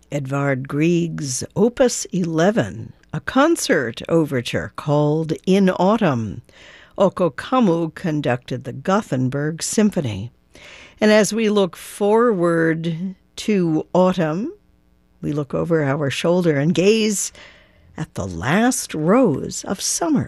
Edvard Grieg's Opus 11, a concert overture called In Autumn. Oko Kamu conducted the Gothenburg Symphony. And as we look forward to autumn, we look over our shoulder and gaze at the last rose of summer.